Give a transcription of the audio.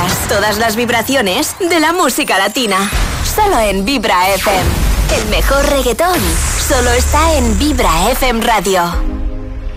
todas las vibraciones de la música latina. Solo en Vibra FM. El mejor reggaetón solo está en Vibra FM Radio.